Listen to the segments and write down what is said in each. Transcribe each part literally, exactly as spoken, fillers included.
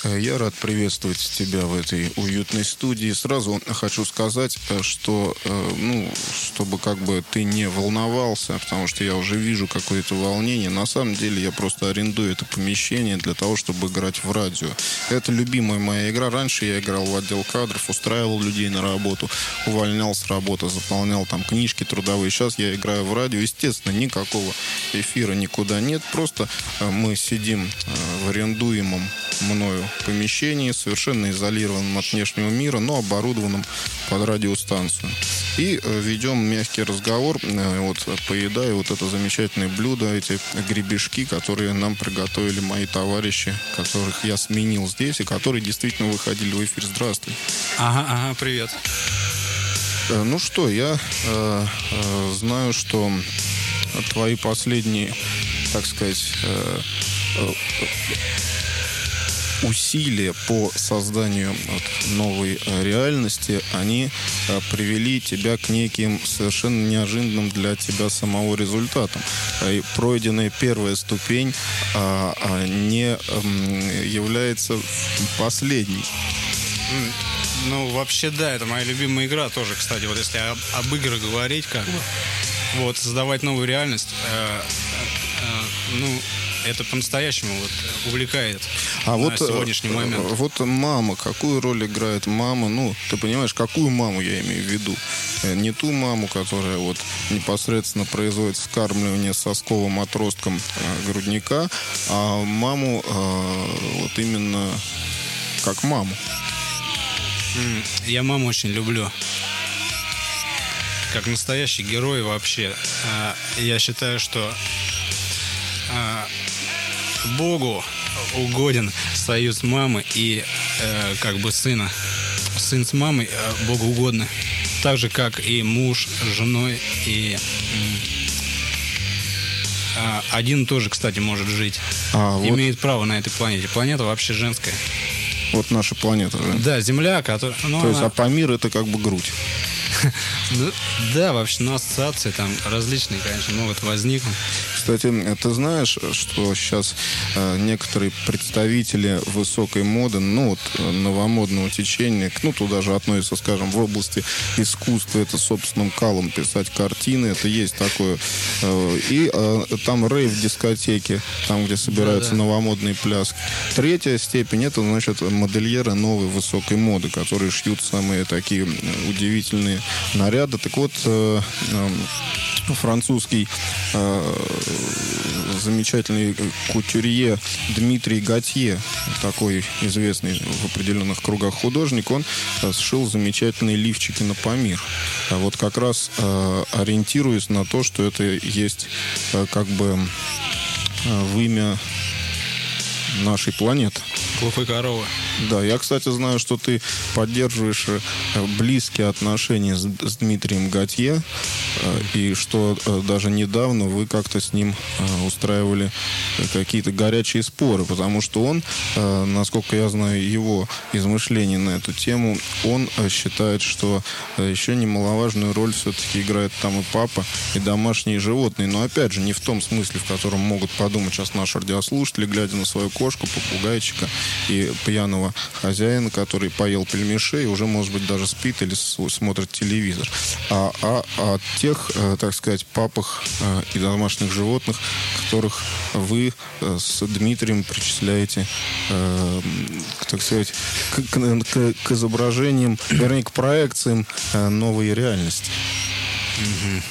Я рад приветствовать тебя в этой уютной студии. Сразу хочу сказать, что, ну, чтобы как бы ты не волновался, потому что я уже вижу какое-то волнение. На самом деле я просто арендую это помещение для того, чтобы играть в радио. Это любимая моя игра. Раньше я играл в отдел кадров, устраивал людей на работу, увольнял с работы, заполнял там книжки трудовые. Сейчас я играю в радио. Естественно, никакого эфира никуда нет. Просто мы сидим в арендуемом мною помещении, совершенно изолированном от внешнего мира, но оборудованном под радиостанцию. И ведем мягкий разговор, вот, поедая вот это замечательное блюдо, эти гребешки, которые нам приготовили мои товарищи, которых я сменил здесь и которые действительно выходили в эфир. Здравствуй. Ага, ага, привет. Ну что, я э, э, знаю, что твои последние, так сказать, э, э, усилия по созданию вот, новой э, реальности, они э, привели тебя к неким совершенно неожиданным для тебя самого результатам. И пройденная первая ступень э, э, не э, является последней. Ну, вообще, да, это моя любимая игра тоже, кстати. Вот если об, об играх говорить, как бы, вот, создавать новую реальность, э, э, ну, это по-настоящему вот увлекает а на вот, сегодняшний момент. Вот мама, какую роль играет мама? Ну, ты понимаешь, какую маму я имею в виду? Не ту маму, которая вот непосредственно производит вскармливание сосковым отростком э, грудника, а маму э, вот именно как маму. Я маму очень люблю. Как настоящий герой вообще. Я считаю, что Богу угоден союз мамы и как бы сына. Сын с мамой Богу угодно. Так же, как и муж с женой. И один тоже, кстати, может жить. А, Имеет вот... право на этой планете. Планета вообще женская. Вот наша планета же. Да, Земля, которая... Ну, То есть, она... а Памир это как бы грудь. Ну, да, вообще, ну, ассоциации там различные, конечно, могут возникнуть. Кстати, ты знаешь, что сейчас э, некоторые представители высокой моды, ну, вот, новомодного течения, ну, туда же относятся, скажем, в области искусства, это собственным калом писать картины, это есть такое. Э, и э, там рейв-дискотеки, там, где собираются да, да. новомодные пляски. Третья степень, это, значит, модельеры новой высокой моды, которые шьют самые такие удивительные наряды. Так вот, э, э, французский э, замечательный кутюрье Дмитрий Готье, такой известный в определенных кругах художник, он э, сшил замечательные лифчики на Памир. А вот как раз э, ориентируясь на то, что это есть э, как бы э, в имя нашей планеты. Глупой коровы. Да, я, кстати, знаю, что ты поддерживаешь близкие отношения с, с Дмитрием Готье, и что даже недавно вы как-то с ним устраивали какие-то горячие споры, потому что он, насколько я знаю его измышления на эту тему, он считает, что еще немаловажную роль все-таки играет там и папа, и домашние животные. Но опять же, не в том смысле, в котором могут подумать сейчас наши радиослушатели, глядя на свою кошку, попугайчика и пьяного хозяина, который поел пельмешей и уже, может быть, даже спит или смотрит телевизор. А, а, а тех, э, так сказать, папах э, и домашних животных, которых вы э, с Дмитрием причисляете, э, так сказать, к, к, к изображениям, вернее, к проекциям э, новой реальности. Mm-hmm.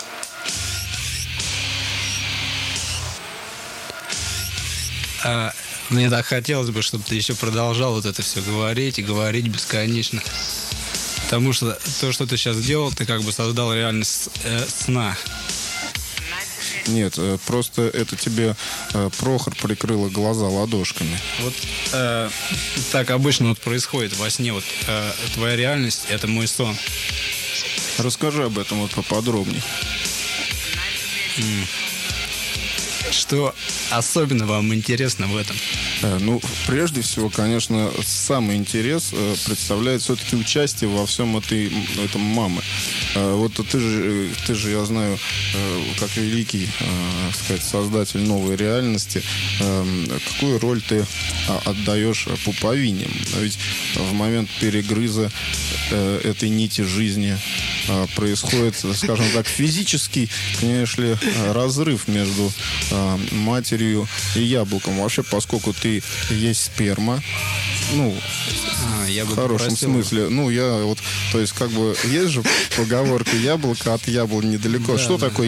А... Мне так хотелось бы, чтобы ты еще продолжал вот это все говорить и говорить бесконечно. Потому что то, что ты сейчас делал, ты как бы создал реальность э, сна. Нет, э, просто это тебе э, Прохор прикрыла глаза ладошками. Вот э, так обычно вот происходит во сне. Вот э, твоя реальность — это мой сон. Расскажи об этом вот поподробнее. Mm. Что особенно вам интересно в этом? Ну, прежде всего, конечно, самый интерес представляет все-таки участие во всем этой, этом мамы. Вот ты же, ты же, я знаю, как великий, так сказать, создатель новой реальности, какую роль ты отдаешь пуповине? Ведь в момент перегрыза этой нити жизни происходит, скажем так, физический, конечно ли, разрыв между матерью и яблоком. Вообще, поскольку ты есть сперма, ну, а, я бы в хорошем попросил... смысле. Ну, я вот, то есть, как бы, есть же поговорка: яблоко от яблони недалеко. Да, что да. такое